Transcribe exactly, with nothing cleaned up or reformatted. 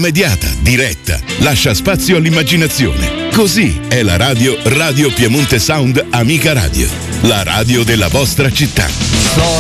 immediata, diretta, lascia spazio all'immaginazione. Così è la radio Radio Piemonte Sound Amica Radio, la radio della vostra città.